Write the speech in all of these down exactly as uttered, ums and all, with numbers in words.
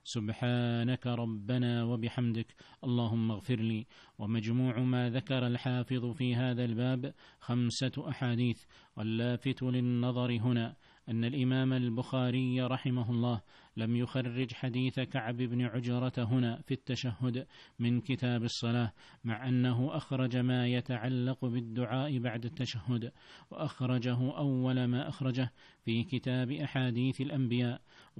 سبحانك ربنا وبحمدك اللهم اغفر لي. ومجموع ما ذكر الحافظ في هذا الباب خمسة أحاديث، واللافت للنظر هنا أن الإمام البخاري رحمه الله لم يخرج حديث كعب بن عجرة هنا في التشهد من كتاب الصلاة، مع أنه أخرج ما يتعلق بالدعاء بعد التشهد، وأخرجه أول ما أخرجه في كتاب أحاديث الأنبياء،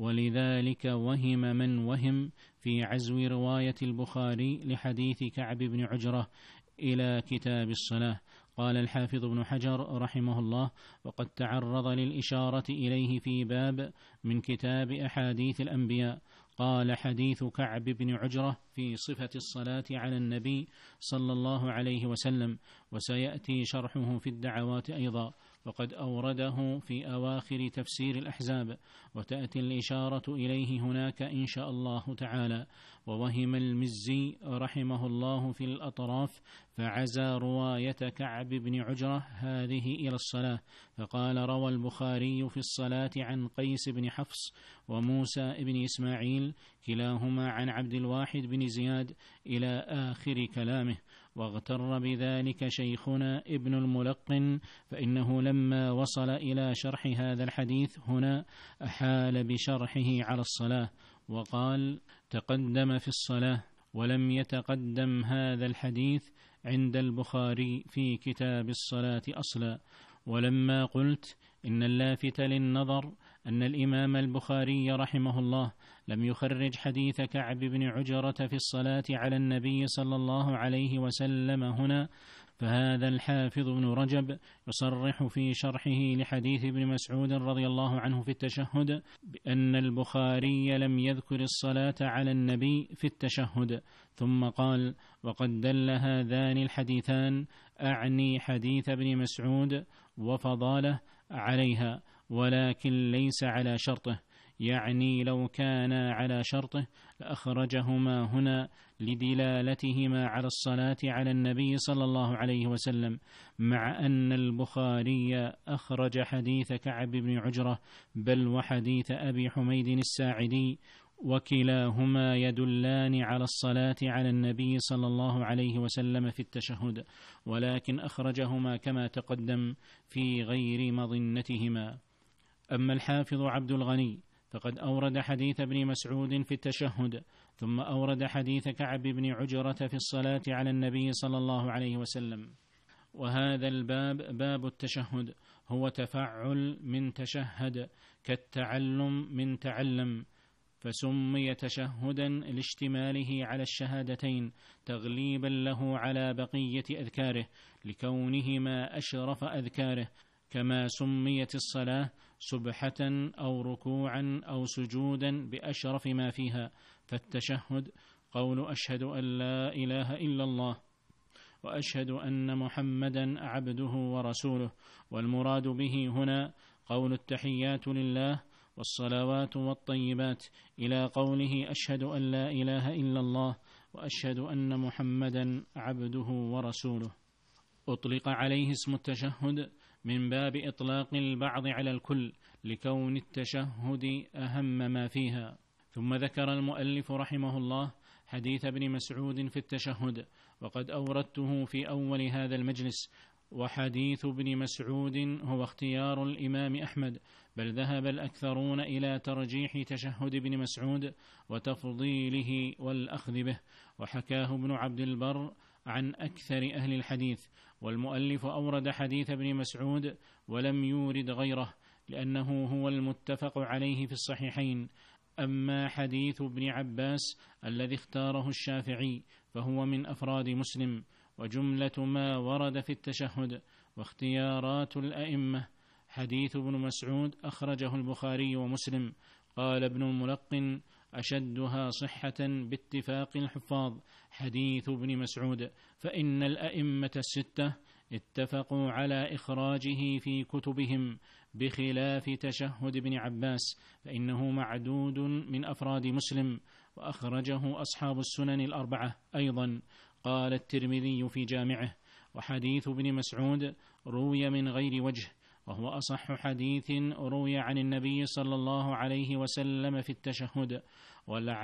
ولذلك وهم من وهم في عزو رواية البخاري لحديث كعب بن عجرة إلى كتاب الصلاة. قال الحافظ ابن حجر رحمه الله: وقد تعرض للإشارة إليه في باب من كتاب أحاديث الأنبياء. قال: حديث كعب بن عجرة في صفة الصلاة على النبي صلى الله عليه وسلم، وسيأتي شرحه في الدعوات أيضا، وقد أورده في أواخر تفسير الأحزاب، وتأتي الإشارة إليه هناك إن شاء الله تعالى. ووهم المزي رحمه الله في الأطراف فعزى رواية كعب بن عجرة هذه إلى الصلاة، فقال: روى البخاري في الصلاة عن قيس بن حفص وموسى بن إسماعيل كلاهما عن عبد الواحد بن زياد إلى آخر كلامه. واغتر بذلك شيخنا ابن الملقن، فإنه لما وصل إلى شرح هذا الحديث هنا أحال بشرحه على الصلاة، وقال: تقدم في الصلاة، ولم يتقدم هذا الحديث عند البخاري في كتاب الصلاة أصلا. ولما قلت إن اللافت للنظر أن الإمام البخاري رحمه الله لم يخرج حديث كعب بن عجرة في الصلاة على النبي صلى الله عليه وسلم هنا، فهذا الحافظ ابن رجب يصرح في شرحه لحديث ابن مسعود رضي الله عنه في التشهد بأن البخاري لم يذكر الصلاة على النبي في التشهد، ثم قال: وقد دل هذان الحديثان، أعني حديث ابن مسعود وفضاله، عليها، ولكن ليس على شرطه، يعني لو كان على شرطه لأخرجهما هنا لدلالتهما على الصلاة على النبي صلى الله عليه وسلم، مع أن البخاري أخرج حديث كعب بن عجرة بل وحديث أبي حميد الساعدي، وكلاهما يدلان على الصلاة على النبي صلى الله عليه وسلم في التشهد، ولكن أخرجهما كما تقدم في غير مظنتهما. أما الحافظ عبد الغني فقد أورد حديث ابن مسعود في التشهد، ثم أورد حديث كعب بن عجرة في الصلاة على النبي صلى الله عليه وسلم. وهذا الباب باب التشهد هو تفعل من تشهد، كالتعلم من تعلم، فسمي تشهدا لاشتماله على الشهادتين تغليبا له على بقية أذكاره لكونهما أشرف أذكاره، كما سميت الصلاة سبحة أو ركوعا أو سجودا بأشرف ما فيها. فالتشهد قول أشهد أن لا إله إلا الله وأشهد أن محمدا عبده ورسوله، والمراد به هنا قول التحيات لله والصلوات والطيبات إلى قوله أشهد أن لا إله إلا الله وأشهد أن محمدا عبده ورسوله. أطلق عليه اسم التشهد من باب إطلاق البعض على الكل لكون التشهد أهم ما فيها. ثم ذكر المؤلف رحمه الله حديث ابن مسعود في التشهد، وقد أوردته في أول هذا المجلس. وحديث ابن مسعود هو اختيار الإمام أحمد، بل ذهب الأكثرون إلى ترجيح تشهد ابن مسعود وتفضيله والأخذ به، وحكاه ابن عبد البر عن أكثر أهل الحديث. والمؤلف أورد حديث ابن مسعود ولم يورد غيره، لأنه هو المتفق عليه في الصحيحين. أما حديث ابن عباس الذي اختاره الشافعي فهو من أفراد مسلم. وجملة ما ورد في التشهد واختيارات الأئمة حديث ابن مسعود أخرجه البخاري ومسلم. قال ابن الملقن: أشدها صحة باتفاق الحفاظ حديث ابن مسعود، فإن الأئمة الستة اتفقوا على إخراجه في كتبهم، بخلاف تشهد ابن عباس فإنه معدود من أفراد مسلم، وأخرجه أصحاب السنن الأربعة أيضا. قال الترمذي في جامعه: وحديث ابن مسعود روي من غير وجه، وهو أصح حديث روي عن النبي صلى الله عليه وسلم في التشهد.